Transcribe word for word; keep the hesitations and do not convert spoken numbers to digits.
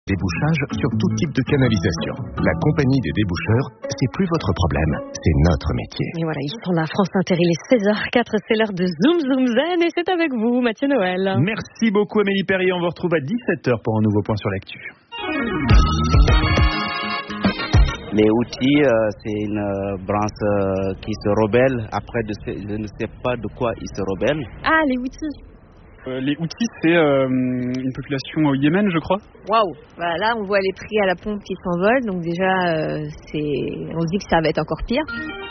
Débouchage sur tout type de canalisation. La compagnie des déboucheurs, c'est plus votre problème, c'est notre métier. Et voilà, ils sont là, France Inter, il est seize heures quatre, c'est l'heure de Zoom Zoom Zen et c'est avec vous, Mathieu Noël. Merci beaucoup Amélie Perrier, on vous retrouve à dix-sept heures pour un nouveau point sur l'actu. Les Houthis, euh, c'est une euh, branche euh, qui se rebelle. Après, de, je ne sais pas de quoi ils se rebellent. Ah, les Houthis. Euh, les Houthis, c'est euh, une population au Yémen, je crois. Waouh. Voilà, là, on voit les prix à la pompe qui s'envolent. Donc déjà, euh, c'est... on se dit que ça va être encore pire.